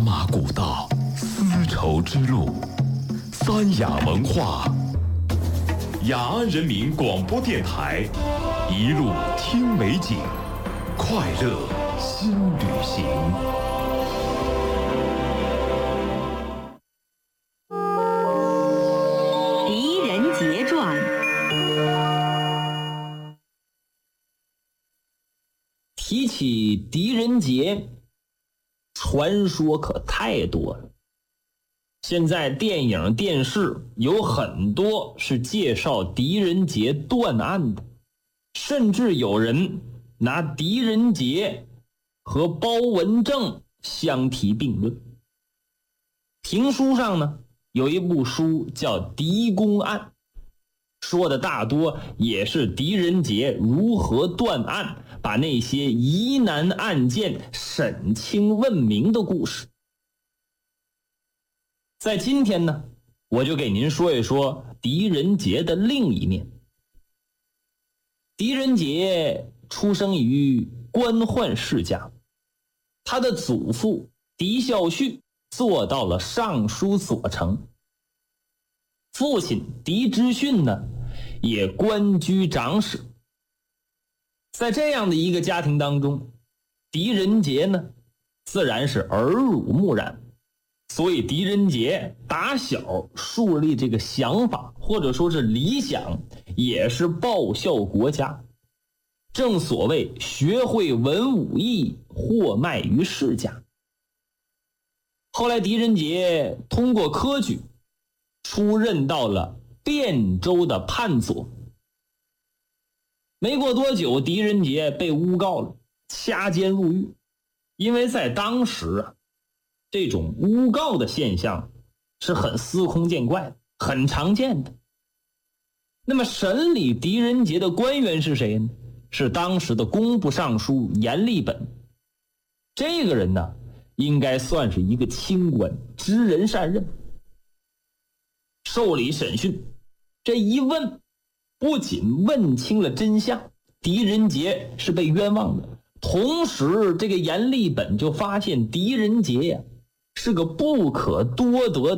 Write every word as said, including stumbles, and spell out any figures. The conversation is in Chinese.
马古道，丝绸之路，三雅文化，雅安人民广播电台，一路听美景，快乐新旅行。 狄仁杰传。 提起狄仁杰，传说可太多了。现在电影电视有很多是介绍狄仁杰断案的，甚至有人拿狄仁杰和包文正相提并论。评书上呢，有一部书叫《狄公案》，说的大多也是狄仁杰如何断案，把那些疑难案件审清问明的故事。在今天呢，我就给您说一说狄仁杰的另一面。狄仁杰出生于官宦世家，他的祖父狄孝胥做到了尚书左丞，父亲狄知训呢也官居长史。在这样的一个家庭当中，狄仁杰呢自然是耳濡目染，所以狄仁杰打小树立这个想法或者说是理想，也是报效国家。正所谓学会文武艺，货卖于世家。后来狄仁杰通过科举出任到了汴州的判佐。没过多久，狄仁杰被诬告了，掐监入狱。因为在当时啊，这种诬告的现象是很司空见惯的，很常见的。那么审理狄仁杰的官员是谁呢？是当时的工部尚书阎立本。这个人呢，应该算是一个清官，知人善任。受理审讯，这一问不仅问清了真相，狄仁杰是被冤枉的，同时这个阎立本就发现狄仁杰呀、啊、是个不可多得